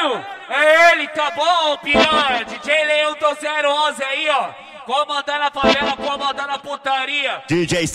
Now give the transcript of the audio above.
Caralho, é ele, tá bom, piranha? DJ Leão do 011 aí, ó. Comandando a favela, comandando a putaria. DJ